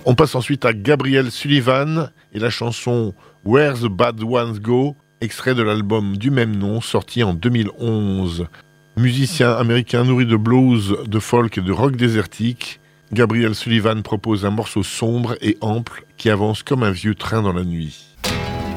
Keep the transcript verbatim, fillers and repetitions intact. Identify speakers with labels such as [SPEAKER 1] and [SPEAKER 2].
[SPEAKER 1] On passe ensuite à Gabriel Sullivan et la chanson Where the Bad Ones Go, extrait de l'album du même nom sorti en deux mille onze. Musicien américain nourri de blues, de folk et de rock désertique, Gabriel Sullivan propose un morceau sombre et ample qui avance comme un vieux train dans la nuit.